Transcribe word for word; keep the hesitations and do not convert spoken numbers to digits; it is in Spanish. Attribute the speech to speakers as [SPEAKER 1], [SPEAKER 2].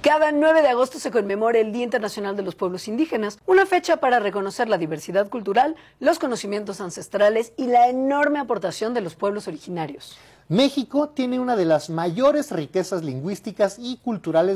[SPEAKER 1] Cada nueve de agosto se conmemora el Día Internacional de los Pueblos Indígenas, una fecha para reconocer la diversidad cultural, los conocimientos ancestrales y la enorme aportación de los pueblos originarios.
[SPEAKER 2] México tiene una de las mayores riquezas lingüísticas y culturales